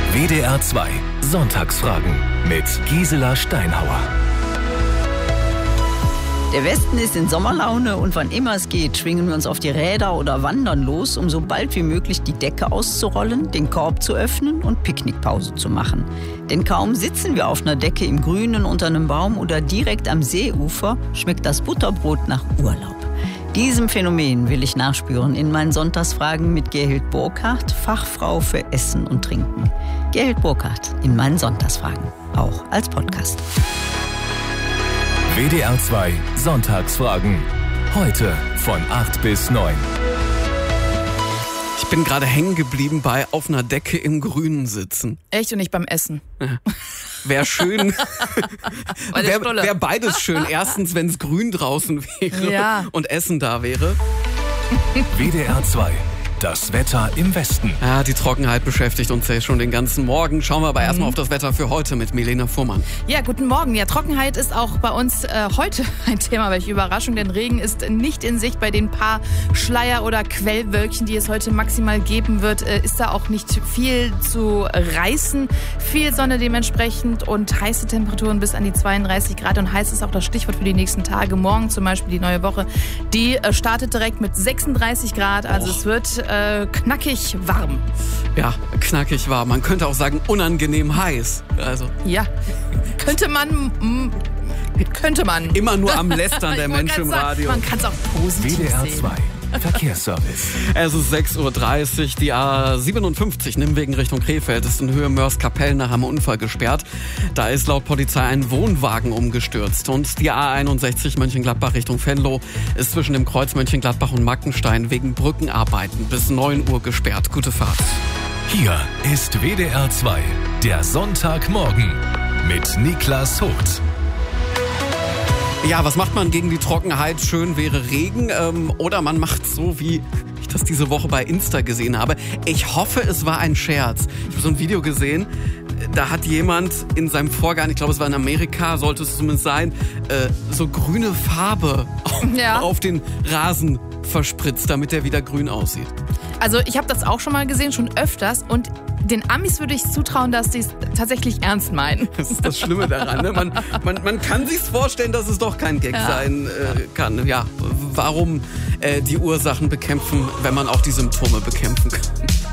WDR 2 Sonntagsfragen mit Gisela Steinhauer. Der Westen ist in Sommerlaune und wann immer es geht, schwingen wir uns auf die Räder oder wandern los, um so bald wie möglich die Decke auszurollen, den Korb zu öffnen und Picknickpause zu machen. Denn kaum sitzen wir auf einer Decke im Grünen unter einem Baum oder direkt am Seeufer, schmeckt das Butterbrot nach Urlaub. Diesem Phänomen will ich nachspüren in meinen Sonntagsfragen mit Gerhild Burkhardt, Fachfrau für Essen und Trinken. Gerhild Burkhardt in meinen Sonntagsfragen, auch als Podcast. WDR 2 Sonntagsfragen. Heute von 8 bis 9. Ich bin gerade hängen geblieben bei auf einer Decke im Grünen sitzen. Echt und nicht beim Essen. Wäre schön. Wäre beides schön. Erstens, wenn es grün draußen wäre und Essen da wäre. WDR 2. Das Wetter im Westen. Ja, die Trockenheit beschäftigt uns ja schon den ganzen Morgen. Schauen wir aber erstmal auf das Wetter für heute mit Milena Fuhrmann. Ja, guten Morgen. Ja, Trockenheit ist auch bei uns heute ein Thema. Welche Überraschung, denn Regen ist nicht in Sicht. Bei den paar Schleier- oder Quellwölkchen, die es heute maximal geben wird, ist da auch nicht viel zu reißen. Viel Sonne dementsprechend und heiße Temperaturen bis an die 32 Grad. Und heiß ist auch das Stichwort für die nächsten Tage. Morgen zum Beispiel die neue Woche. Die startet direkt mit 36 Grad. Also es wird knackig warm. Ja, knackig warm. Man könnte auch sagen, unangenehm heiß. Also. Ja, könnte man. Immer nur am Lästern der Menschen im Radio. Man kann es auch positiv WDR sehen. 2 Verkehrsservice. Es ist 6.30 Uhr. Die A57 Nimwegen Richtung Krefeld ist in Höhe Mörs-Kapellen nach einem Unfall gesperrt. Da ist laut Polizei ein Wohnwagen umgestürzt. Und die A61 Mönchengladbach Richtung Venlo ist zwischen dem Kreuz Mönchengladbach und Mackenstein wegen Brückenarbeiten bis 9 Uhr gesperrt. Gute Fahrt. Hier ist WDR 2, der Sonntagmorgen mit Niklas Hoth. Ja, was macht man gegen die Trockenheit? Schön wäre Regen. Oder man macht so, wie ich das diese Woche bei Insta gesehen habe. Ich hoffe, es war ein Scherz. Ich habe so ein Video gesehen, da hat jemand in seinem Vorgarten, ich glaube, es war in Amerika, sollte es zumindest sein, so grüne Farbe auf den Rasen verspritzt, damit der wieder grün aussieht. Also ich habe das auch schon mal gesehen, schon öfters. Und den Amis würde ich zutrauen, dass sie es tatsächlich ernst meinen. Das ist das Schlimme daran. Ne? Man kann sich's vorstellen, dass es doch kein Gag sein kann. Ja, warum die Ursachen bekämpfen, wenn man auch die Symptome bekämpfen kann?